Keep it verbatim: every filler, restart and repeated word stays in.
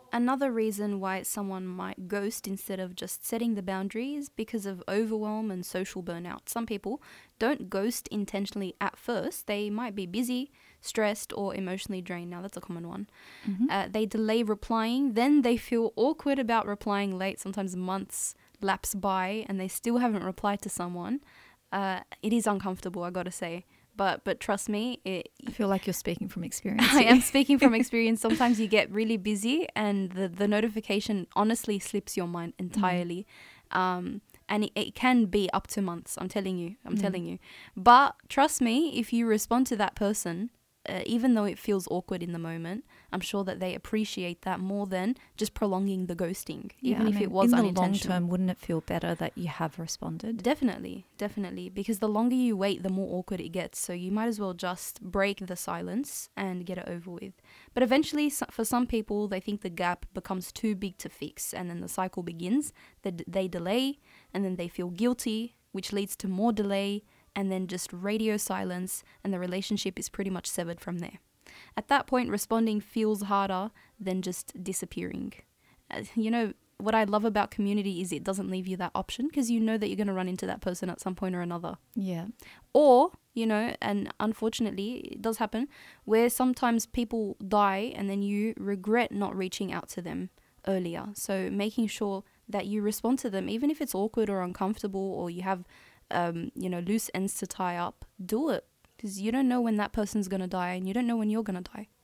Another reason why someone might ghost instead of just setting the boundary is because of overwhelm and social burnout. Some people don't ghost intentionally at first. They might be busy, stressed, or emotionally drained. Now, that's a common one. Mm-hmm. Uh, they delay replying, then they feel awkward about replying late. Sometimes months lapse by and they still haven't replied to someone. Uh, it is uncomfortable, I gotta say. But but trust me, it, I feel like you're speaking from experience. I here. am speaking from experience. Sometimes you get really busy and the, the notification honestly slips your mind entirely. Mm. Um, and it, it can be up to months, I'm telling you. I'm mm. telling you. But trust me, if you respond to that person, uh, even though it feels awkward in the moment, I'm sure that they appreciate that more than just prolonging the ghosting, yeah, even I if mean, it was in unintentional. In the long term, wouldn't it feel better that you have responded? Definitely, definitely. Because the longer you wait, the more awkward it gets. So you might as well just break the silence and get it over with. But eventually, for some people, they think the gap becomes too big to fix. And then the cycle begins. They, they delay, and then they feel guilty, which leads to more delay, and then just radio silence, and the relationship is pretty much severed from there. At that point, responding feels harder than just disappearing. Uh, you know, what I love about community is it doesn't leave you that option because you know that you're going to run into that person at some point or another. Yeah. Or, you know, and unfortunately, it does happen, where sometimes people die and then you regret not reaching out to them earlier. So making sure that you respond to them, even if it's awkward or uncomfortable or you have, um, you know, loose ends to tie up, do it. Because you don't know when that person's going to die and you don't know when you're going to die.